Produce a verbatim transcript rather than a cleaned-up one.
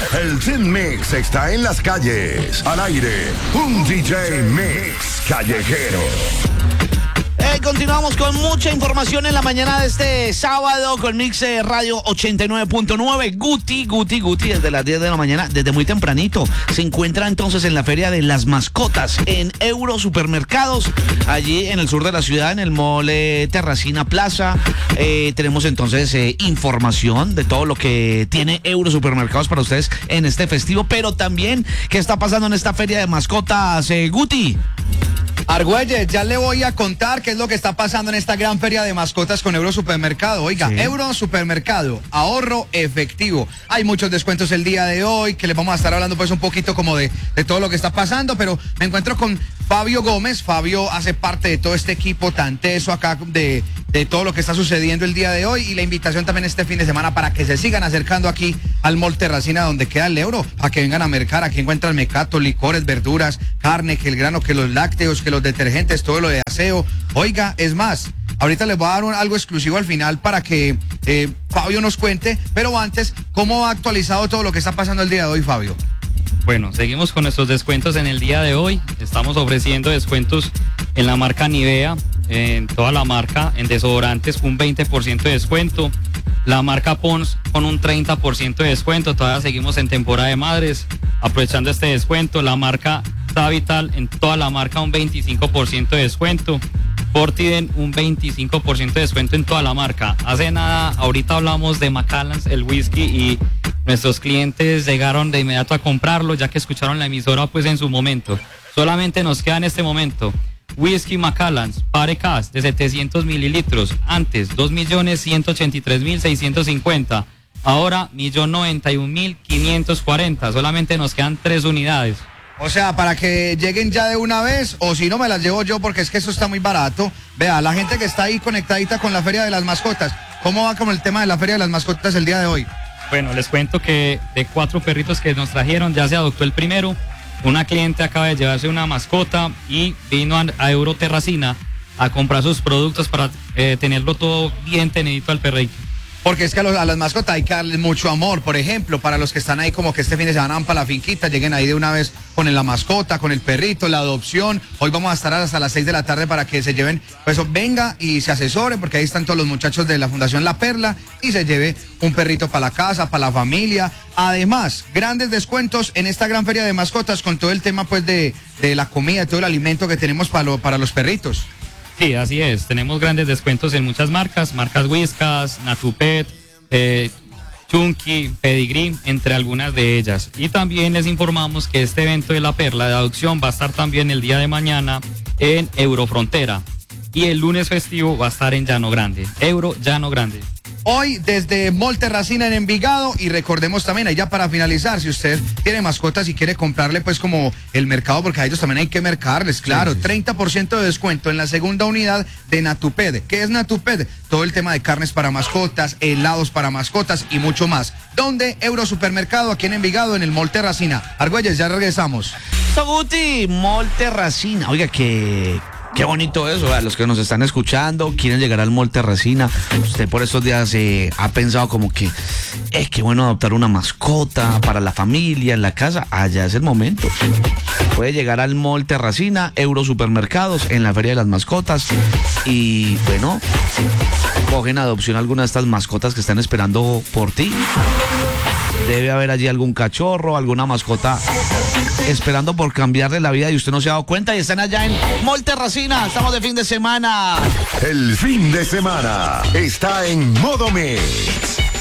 El Team Mix está en las calles. Al aire, un D J Mix callejero. Eh, continuamos con mucha información en la mañana de este sábado con Mix eh, Radio ochenta y nueve punto nueve. Guti, Guti, Guti, desde las diez de la mañana, desde muy tempranito. Se encuentra entonces en la Feria de las Mascotas, en Euro Supermercados, allí en el sur de la ciudad, en el Mall eh, Terracina Plaza. Eh, tenemos entonces eh, información de todo lo que tiene Euro Supermercados para ustedes en este festivo, pero también qué está pasando en esta Feria de Mascotas, eh, Guti. Argüelles, ya le voy a contar qué es lo que está pasando en esta gran feria de mascotas con Euro Supermercado. Oiga, sí. Euro Supermercado, ahorro efectivo. Hay muchos descuentos el día de hoy, que les vamos a estar hablando pues un poquito como de, de todo lo que está pasando, pero me encuentro con Fabio Gómez. Fabio hace parte de todo este equipo tan teso acá de, de todo lo que está sucediendo el día de hoy, y la invitación también este fin de semana para que se sigan acercando aquí al Mall Terracina donde queda el Euro, a que vengan a mercar. Aquí encuentran mecato, licores, verduras, carne, que el grano, que los lácteos, que los detergentes, todo lo de aseo. Oiga, es más, ahorita les voy a dar un, algo exclusivo al final para que eh, Fabio nos cuente, pero antes, ¿cómo ha actualizado todo lo que está pasando el día de hoy, Fabio? Bueno, seguimos con nuestros descuentos en el día de hoy. Estamos ofreciendo descuentos en la marca Nivea, en toda la marca, en desodorantes un veinte por ciento de descuento. La marca Pons con un treinta por ciento de descuento. Todavía seguimos en temporada de madres, aprovechando este descuento. La marca Savital, en toda la marca un veinticinco por ciento de descuento. Fortiden un veinticinco por ciento de descuento en toda la marca. Hace nada, ahorita hablamos de Macallan's, el whisky, y nuestros clientes llegaron de inmediato a comprarlo, ya que escucharon la emisora pues en su momento. Solamente nos queda en este momento Whisky Macallan's Pare Cash de setecientos mililitros. Antes, dos millones ciento ochenta y tres mil seiscientos cincuenta. Ahora, un millón noventa y un mil quinientos cuarenta. Solamente nos quedan tres unidades. O sea, para que lleguen ya de una vez, o si no me las llevo yo, porque es que eso está muy barato. Vea, la gente que está ahí conectadita con la Feria de las Mascotas, ¿cómo va con el tema de la Feria de las Mascotas el día de hoy? Bueno, les cuento que de cuatro perritos que nos trajeron, ya se adoptó el primero. Una cliente acaba de llevarse una mascota y vino a, a Euro Terracina a comprar sus productos para eh, tenerlo todo bien tenidito al perrito. Porque es que a, los, a las mascotas hay que darles mucho amor. Por ejemplo, para los que están ahí como que este fin de semana van para la finquita, lleguen ahí de una vez con la mascota, con el perrito, la adopción. Hoy vamos a estar hasta las seis de la tarde para que se lleven, pues venga y se asesoren, porque ahí están todos los muchachos de la Fundación La Perla, y se lleve un perrito para la casa, para la familia. Además, grandes descuentos en esta gran feria de mascotas con todo el tema pues de, de la comida, todo el alimento que tenemos para, lo, para los perritos. Sí, así es. Tenemos grandes descuentos en muchas marcas, marcas Whiskas, Natupet, eh, Chunky, Pedigree, entre algunas de ellas. Y también les informamos que este evento de La Perla de adopción va a estar también el día de mañana en Eurofrontera. Y el lunes festivo va a estar en Llano Grande, Euro Llano Grande. Hoy desde Mall Terracina en Envigado, y recordemos también, ahí ya para finalizar, si usted tiene mascotas y quiere comprarle pues como el mercado, porque a ellos también hay que mercarles, claro, sí, sí. treinta por ciento de descuento en la segunda unidad de Natuped. ¿Qué es Natuped? Todo el tema de carnes para mascotas, helados para mascotas y mucho más. ¿Dónde? Euro Supermercado, aquí en Envigado, en el Mall Terracina. Argüelles, ya regresamos. Soguti, Mall Terracina. Oiga, que... Qué bonito eso, a los que nos están escuchando, quieren llegar al Mall Terracina. Usted por estos días eh, ha pensado como que es que bueno adoptar una mascota para la familia, en la casa. Allá es el momento. Puede llegar al Mall Terracina, Euro Supermercados, en la Feria de las Mascotas. Y bueno, cogen adopción alguna de estas mascotas que están esperando por ti. Debe haber allí algún cachorro, alguna mascota esperando por cambiarle la vida y usted no se ha dado cuenta, y están allá en Mall Terracina. Estamos de fin de semana. El fin de semana está en Modo Mix.